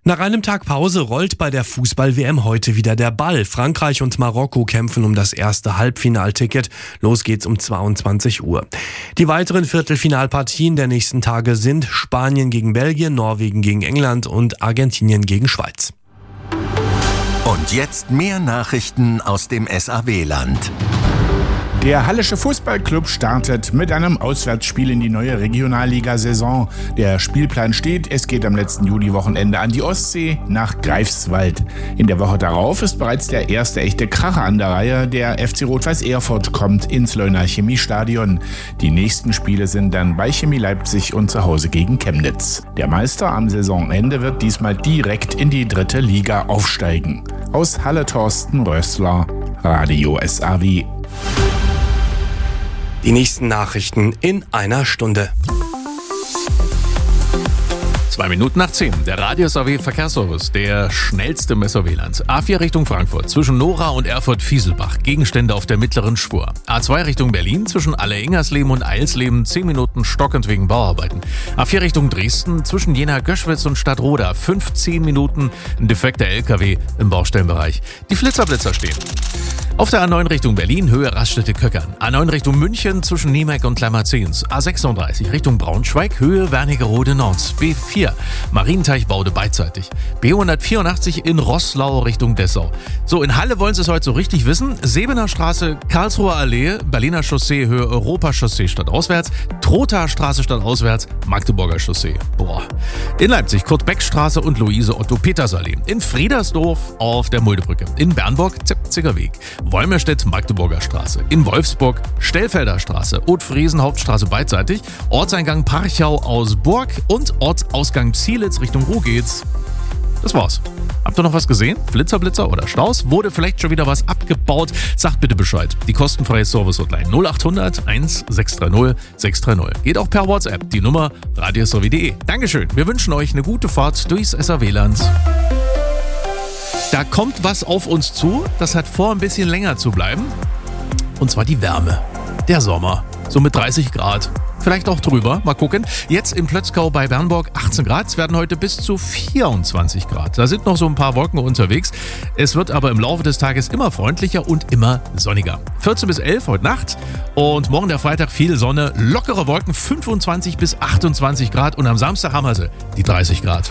Nach einem Tag Pause rollt bei der Fußball-WM heute wieder der Ball. Frankreich und Marokko kämpfen um das erste Halbfinalticket. Los geht's um 22 Uhr. Die weiteren Viertelfinalpartien der nächsten Tage sind Spanien gegen Belgien, Norwegen gegen England und Argentinien gegen Schweiz. Und jetzt mehr Nachrichten aus dem SAW-Land. Der Hallische Fußballclub startet mit einem Auswärtsspiel in die neue Regionalliga-Saison. Der Spielplan steht, es geht am letzten Juli-Wochenende an die Ostsee nach Greifswald. In der Woche darauf ist bereits der erste echte Kracher an der Reihe. Der FC Rot-Weiß Erfurt kommt ins Leuner Chemiestadion. Die nächsten Spiele sind dann bei Chemie Leipzig und zu Hause gegen Chemnitz. Der Meister am Saisonende wird diesmal direkt in die 3. Liga aufsteigen. Aus Halle Thorsten Rössler, Radio SAW. Die nächsten Nachrichten in einer Stunde. 10:02. Der Radio SAW Verkehrsservice, der schnellste im SAW-Land. A4 Richtung Frankfurt, zwischen Nora und Erfurt-Fieselbach. Gegenstände auf der mittleren Spur. A2 Richtung Berlin, zwischen Alle-Ingersleben und Eilsleben, 10 Minuten stockend wegen Bauarbeiten. A4 Richtung Dresden, zwischen Jena-Göschwitz und Stadtroda, 15 Minuten ein defekter LKW im Baustellenbereich. Die Flitzerblitzer stehen. Auf der A9 Richtung Berlin, Höhe Raststätte-Köckern. A9 Richtung München, zwischen Niemeck und Klammerzens. A36 Richtung Braunschweig, Höhe Wernigerode Nord. B4 Marienteich-Baude beidseitig. B184 in Roßlau Richtung Dessau. So, in Halle wollen Sie es heute so richtig wissen. Sebener Straße, Karlsruher Allee, Berliner Chaussee, Höhe Europachaussee stadtauswärts. Trothaer Straße stadtauswärts, Magdeburger Chaussee. Boah. In Leipzig, Kurt-Beck-Straße und Luise-Otto-Peters-Allee. In Friedersdorf auf der Muldebrücke. In Bernburg, Zipziger Weg. Wolmerstedt, Magdeburger Straße. In Wolfsburg, Stellfelder Straße. Othfriesen Hauptstraße beidseitig. Ortseingang Parchau aus Burg und Ortsausgang Zielitz Richtung Ruh-Geht's. Das war's. Habt ihr noch was gesehen? Flitzerblitzer oder Staus? Wurde vielleicht schon wieder was abgebaut? Sagt bitte Bescheid. Die kostenfreie Service-Hotline 0800 1630 630. Geht auch per WhatsApp. Die Nummer radiosw.de. Dankeschön. Wir wünschen euch eine gute Fahrt durchs SAW-Land. Da kommt was auf uns zu, das hat vor, ein bisschen länger zu bleiben. Und zwar die Wärme. Der Sommer. So mit 30 Grad. Vielleicht auch drüber. Mal gucken. Jetzt in Plötzkau bei Bernburg 18 Grad. Es werden heute bis zu 24 Grad. Da sind noch so ein paar Wolken unterwegs. Es wird aber im Laufe des Tages immer freundlicher und immer sonniger. 14 bis 11 heute Nacht. Und morgen der Freitag viel Sonne. Lockere Wolken 25 bis 28 Grad. Und am Samstag haben wir sie, die 30 Grad.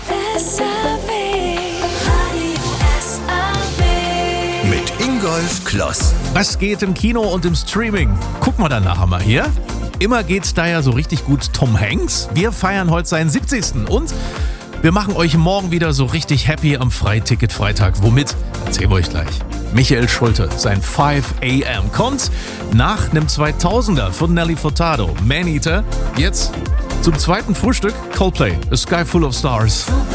Mit Ingolf Kloss. Was geht im Kino und im Streaming? Gucken wir dann nachher mal hier. Immer geht's da ja so richtig gut Tom Hanks. Wir feiern heute seinen 70. Und wir machen euch morgen wieder so richtig happy am Freiticket-Freitag. Womit? Erzählen wir euch gleich. Michael Schulte, sein 5 AM kommt nach einem 2000er von Nelly Furtado, Maneater. Jetzt zum zweiten Frühstück Coldplay, A Sky Full of Stars.